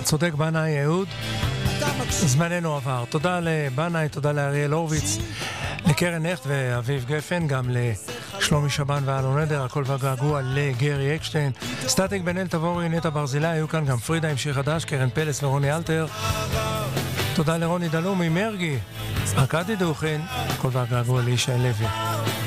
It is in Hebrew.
צודק בנאי אהוד, זמננו עבר. תודה לבנאי, תודה לאריאל הורוביץ, לקרן הכט ואביב גפן, גם לשלומי שבן ואלון נדר, הכל והגעגוע לגרי אקשטיין, סטטיק בן אל תבורי, נטע ברזילי, היו כאן גם פרידה עם שיר חדש, קרן פלס ורוני אלתר. תודה לרוני דלומי, מרגי, ארכדי דוכין, הכל והגעגוע לישי לוי.